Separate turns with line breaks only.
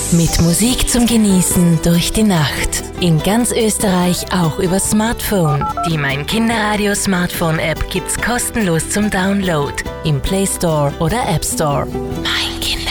Mit Musik zum Genießen durch die Nacht. In ganz Österreich auch über Smartphone. Die Mein Kinderradio Smartphone App gibt's kostenlos zum Download im Play Store oder App Store.